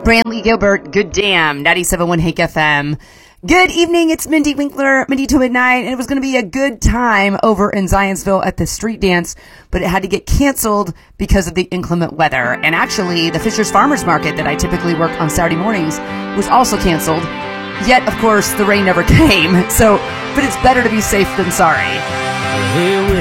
Brantley Gilbert, Good Damn, 97.1 Hake FM. Good evening, it's Mindy Winkler, Mindy to Midnight, and it was going to be a good time over in Zionsville at the street dance, but it had to get canceled because of the inclement weather. And actually, the Fisher's Farmers Market that I typically work on Saturday mornings was also canceled. Yet, of course, the rain never came, but it's better to be safe than sorry. Here we